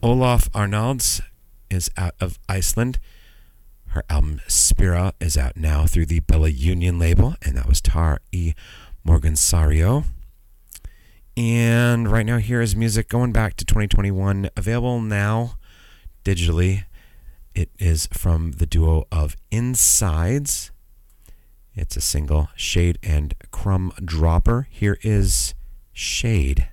Olaf Arnalds is out of Iceland. Her album Spira is out now through the Bella Union label, and that was Tar E Morgansario. And right now here is music going back to 2021, available now digitally. It is from the duo of Insides. It's a single, Shade and Crumb Dropper. Here is Shade.